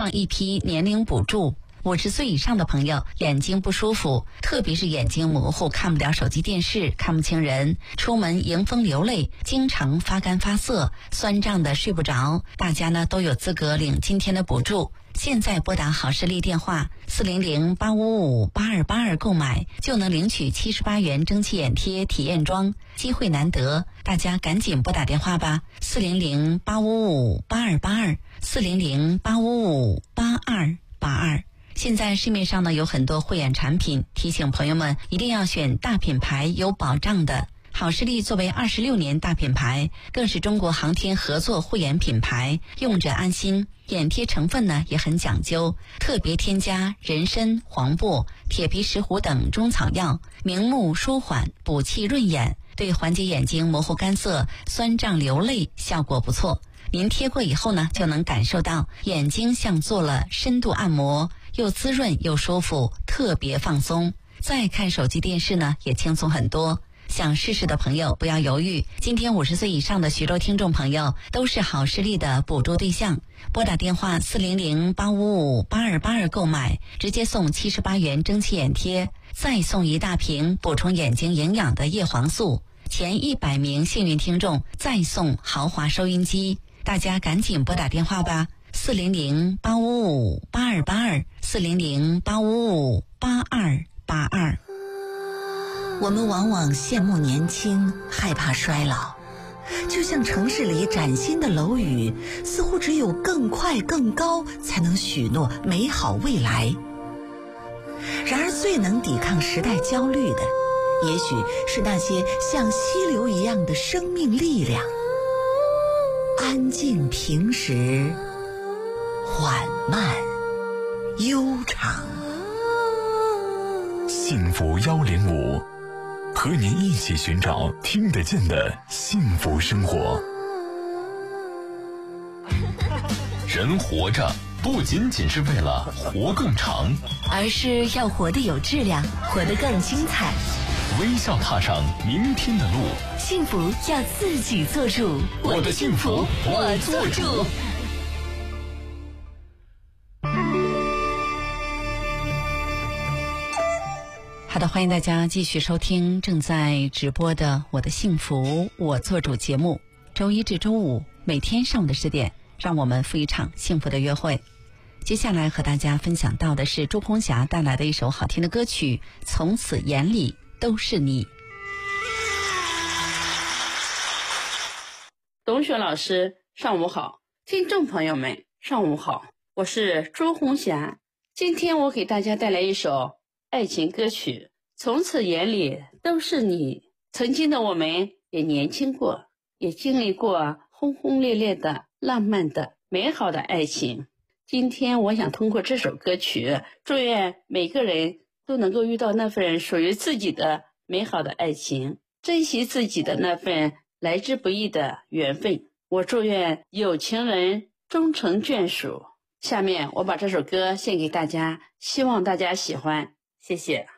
放一批年龄补助。50岁以上的朋友眼睛不舒服，特别是眼睛模糊，看不了手机电视，看不清人，出门迎风流泪，经常发干发涩，酸胀的睡不着，大家呢都有资格领今天的补助。现在拨打好视力电话400-855-8282购买，就能领取78元蒸汽眼贴体验装，机会难得，大家赶紧拨打电话吧。400-855-8282，400-855-8282。现在市面上呢有很多慧眼产品，提醒朋友们一定要选大品牌，有保障的。好视力作为26年大品牌，更是中国航天合作慧眼品牌，用着安心。眼贴成分呢也很讲究，特别添加人参、黄柏、铁皮石斛等中草药，明目舒缓，补气润眼，对缓解眼睛模糊干涩、酸胀流泪效果不错。您贴过以后呢，就能感受到眼睛像做了深度按摩，又滋润又舒服，特别放松。再看手机电视呢也轻松很多。想试试的朋友不要犹豫，今天50岁以上的徐州听众朋友都是好视力的补助对象，拨打电话400-855-8282购买，直接送78元蒸汽眼贴，再送一大瓶补充眼睛营养的叶黄素，前100名幸运听众再送豪华收音机，大家赶紧拨打电话吧。400-855-8282，400-855-8282。 我们往往羡慕年轻，害怕衰老，就像城市里崭新的楼宇，似乎只有更快更高才能许诺美好未来。然而最能抵抗时代焦虑的，也许是那些像溪流一样的生命力量，安静平实，缓慢悠长。 幸福105，和您一起寻找听得见的幸福生活。人活着不仅仅是为了活更长， 而是要活得有质量，活得更精彩。 微笑踏上明天的路， 幸福要自己做主。 我的幸福我做主。 好的，欢迎大家继续收听正在直播的我的幸福我做主节目，周一至周五每天上午的10点，让我们赴一场幸福的约会。接下来和大家分享到的是朱红霞带来的一首好听的歌曲，从此眼里都是你。 董雪老师上午好，听众朋友们上午好，我是朱红霞。今天我给大家带来一首爱情歌曲，从此眼里都是你。曾经的我们也年轻过，也经历过轰轰烈烈的浪漫的美好的爱情。今天我想通过这首歌曲，祝愿每个人都能够遇到那份属于自己的美好的爱情，珍惜自己的那份来之不易的缘分。我祝愿有情人终成眷属。下面我把这首歌献给大家，希望大家喜欢，谢谢。